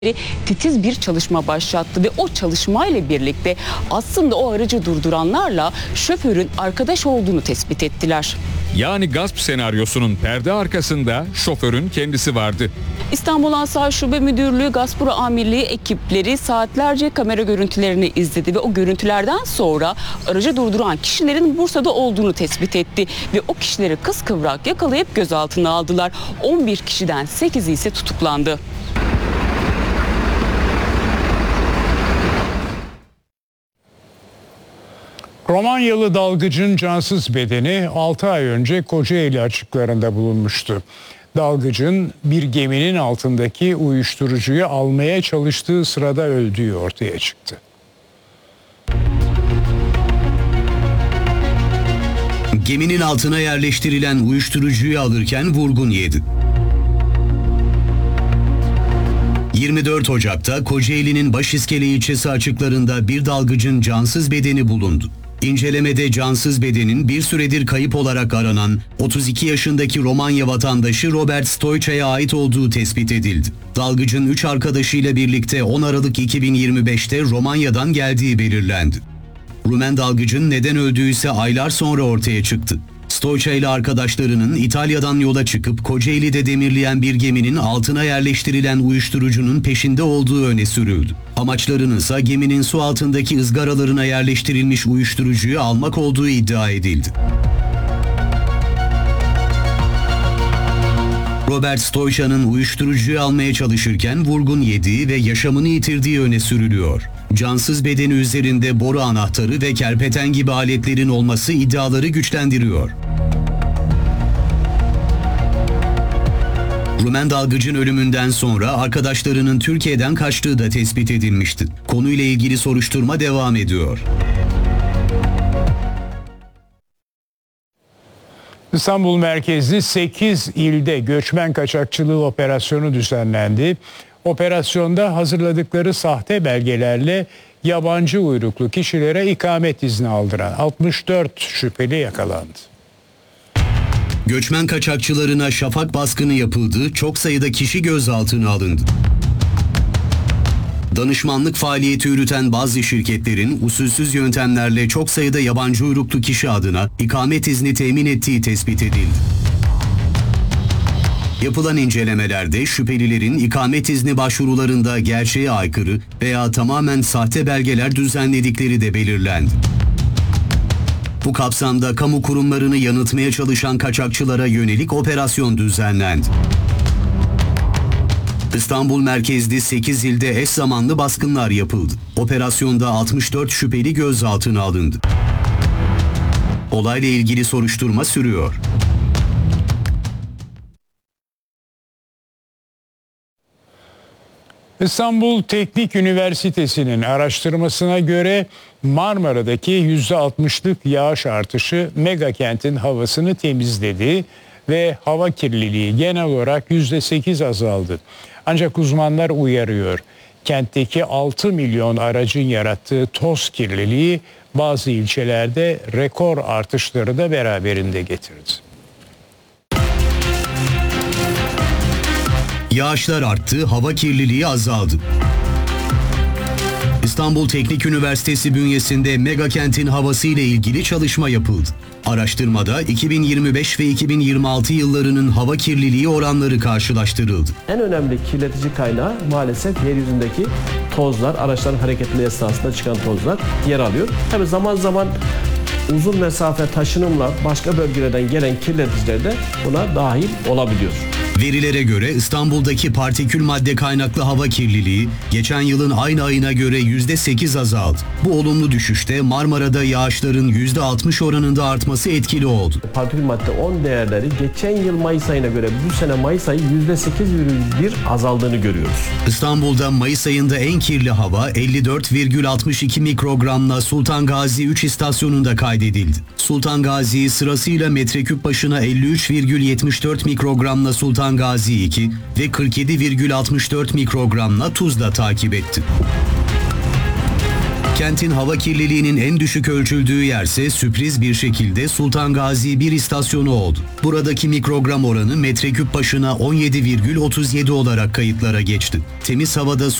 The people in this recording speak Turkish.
titiz bir çalışma başlattı ve o çalışmayla birlikte aslında o aracı durduranlarla şoförün arkadaş olduğunu tespit ettiler. Yani gasp senaryosunun perde arkasında şoförün kendisi vardı. İstanbul Asayiş Şube Müdürlüğü Gasp Büro Amirliği ekipleri saatlerce kamera görüntülerini izledi ve o görüntülerden sonra aracı durduran kişilerin Bursa'da olduğunu tespit etti ve o kişileri kıskıvrak yakalayıp gözaltına aldılar. 11 kişiden 8'i ise tutuklandı. Romanyalı dalgıcın cansız bedeni 6 ay önce Kocaeli açıklarında bulunmuştu. Dalgıcın bir geminin altındaki uyuşturucuyu almaya çalıştığı sırada öldüğü ortaya çıktı. Geminin altına yerleştirilen uyuşturucuyu alırken vurgun yedi. 24 Ocak'ta Kocaeli'nin Başiskele ilçesi açıklarında bir dalgıcın cansız bedeni bulundu. İncelemede cansız bedenin bir süredir kayıp olarak aranan 32 yaşındaki Romanya vatandaşı Robert Stoicha'ya ait olduğu tespit edildi. Dalgıcın 3 arkadaşıyla birlikte 10 Aralık 2025'te Romanya'dan geldiği belirlendi. Rumen dalgıcın neden öldüğü ise aylar sonra ortaya çıktı. Stoicha ile arkadaşlarının İtalya'dan yola çıkıp Kocaeli'de demirleyen bir geminin altına yerleştirilen uyuşturucunun peşinde olduğu öne sürüldü. Amaçlarının ise geminin su altındaki ızgaralarına yerleştirilmiş uyuşturucuyu almak olduğu iddia edildi. Robert Stoicha'nın uyuşturucuyu almaya çalışırken vurgun yediği ve yaşamını yitirdiği öne sürülüyor. Cansız bedeni üzerinde boru anahtarı ve kerpeten gibi aletlerin olması iddiaları güçlendiriyor. Rumen dalgıcın ölümünden sonra arkadaşlarının Türkiye'den kaçtığı da tespit edilmişti. Konuyla ilgili soruşturma devam ediyor. İstanbul merkezli 8 ilde göçmen kaçakçılığı operasyonu düzenlendi. Operasyonda hazırladıkları sahte belgelerle yabancı uyruklu kişilere ikamet izni aldıran 64 şüpheli yakalandı. Göçmen kaçakçılarına şafak baskını yapıldı, çok sayıda kişi gözaltına alındı. Danışmanlık faaliyeti yürüten bazı şirketlerin usulsüz yöntemlerle çok sayıda yabancı uyruklu kişi adına ikamet izni temin ettiği tespit edildi. Yapılan incelemelerde şüphelilerin ikamet izni başvurularında gerçeğe aykırı veya tamamen sahte belgeler düzenledikleri de belirlendi. Bu kapsamda kamu kurumlarını yanıltmaya çalışan kaçakçılara yönelik operasyon düzenlendi. İstanbul merkezli 8 ilde eş zamanlı baskınlar yapıldı. Operasyonda 64 şüpheli gözaltına alındı. Olayla ilgili soruşturma sürüyor. İstanbul Teknik Üniversitesi'nin araştırmasına göre Marmara'daki %60'lık yağış artışı mega kentin havasını temizledi ve hava kirliliği genel olarak %8 azaldı. Ancak uzmanlar uyarıyor. Kentteki 6 milyon aracın yarattığı toz kirliliği bazı ilçelerde rekor artışları da beraberinde getirdi. Yağışlar arttı, hava kirliliği azaldı. İstanbul Teknik Üniversitesi bünyesinde mega kentin havası ile ilgili çalışma yapıldı. Araştırmada 2025 ve 2026 yıllarının hava kirliliği oranları karşılaştırıldı. En önemli kirletici kaynağı maalesef yeryüzündeki tozlar, araçların hareketli esnasında çıkan tozlar yer alıyor. Tabii zaman zaman uzun mesafe taşınımla başka bölgelerden gelen kirleticiler de buna dahil olabiliyor. Verilere göre İstanbul'daki partikül madde kaynaklı hava kirliliği geçen yılın aynı ayına göre %8 azaldı. Bu olumlu düşüşte Marmara'da yağışların %60 oranında artması etkili oldu. Partikül madde 10 değerleri geçen yıl Mayıs ayına göre bu sene Mayıs ayı %8,1 azaldığını görüyoruz. İstanbul'da Mayıs ayında en kirli hava 54,62 mikrogramla Sultan Gazi 3 istasyonunda kaydedildi. Sultan Gazi sırasıyla metreküp başına 53,74 mikrogramla Sultan Gazi 2 ve 47,64 mikrogramla Tuzla takip etti. Kentin hava kirliliğinin en düşük ölçüldüğü yerse sürpriz bir şekilde Sultan Gazi 1 istasyonu oldu. Buradaki mikrogram oranı metreküp başına 17,37 olarak kayıtlara geçti. Temiz havada